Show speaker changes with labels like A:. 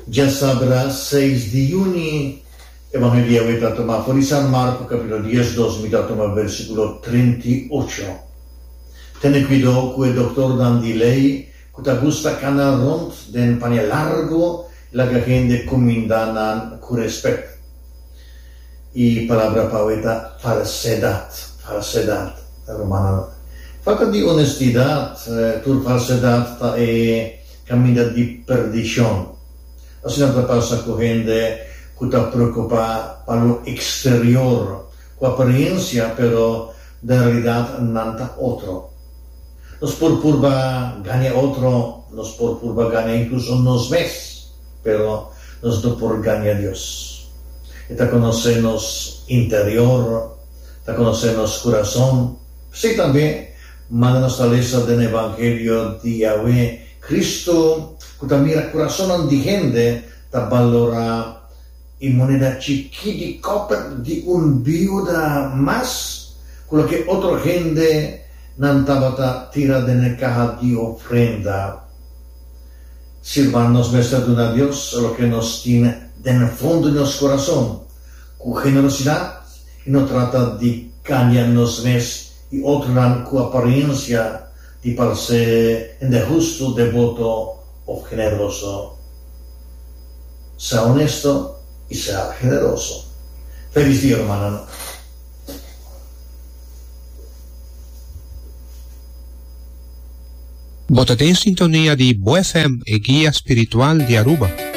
A: Ya sabrá 6 de junio, Evangelio está tomado por San Marco, capítulo 10, 2, mitad toma versículo 38. Ten cuidado con el doctor dan di lei, que te gusta cana rond, den paña largo, la que gente comindanan con respeto. Y palabra poeta, falsedad, romana. Falta di honestidad, tu falsedad è cammina di perdición. Así no te pasa con gente que te preocupa por lo exterior, con apariencia, pero de realidad nada otro. Nos purpurba gana otro, nos purpurba gana incluso nos ves, pero nos do por gana Dios. Y te conocemos interior, te conocemos corazón. Sí, también manda nuestra lista del Evangelio de Yahweh, Cristo, que también el corazón de gente te valora in moneda chiquita di un viuda más, quello che otra gente non tabata tira de la caja de ofrenda. Sirvarnos nuestra de Dios, lo que nos tiene en el fondo de nuestro corazón, con generosidad, y no trata de cambiarnos más y otra con apariencia de parecer de justo, devoto o generoso. Sea honesto y sea generoso. Feliz día, hermana.
B: Votate in sintonia di Bo FM e Guia Spiritual di Aruba.